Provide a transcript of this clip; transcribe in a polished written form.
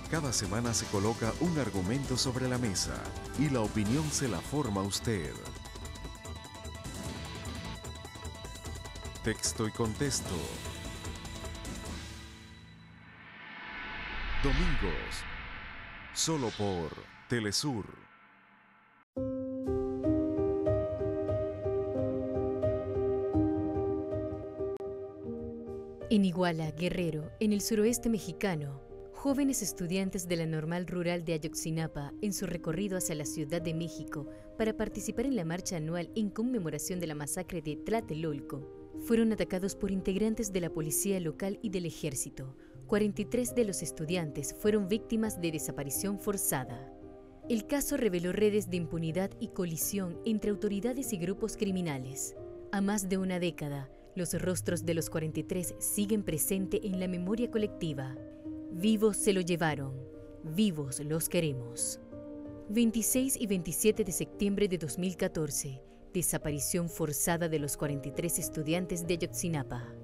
Cada semana se coloca un argumento sobre la mesa y la opinión se la forma usted. Texto y contexto. Domingos, solo por Telesur. En Iguala, Guerrero, en el suroeste mexicano, jóvenes estudiantes de la Normal Rural de Ayotzinapa, en su recorrido hacia la Ciudad de México para participar en la marcha anual en conmemoración de la masacre de Tlatelolco, fueron atacados por integrantes de la policía local y del ejército. 43 de los estudiantes fueron víctimas de desaparición forzada. El caso reveló redes de impunidad y colisión entre autoridades y grupos criminales. A más de una década, los rostros de los 43 siguen presentes en la memoria colectiva. Vivos se lo llevaron, vivos los queremos. 26 y 27 de septiembre de 2014, desaparición forzada de los 43 estudiantes de Ayotzinapa.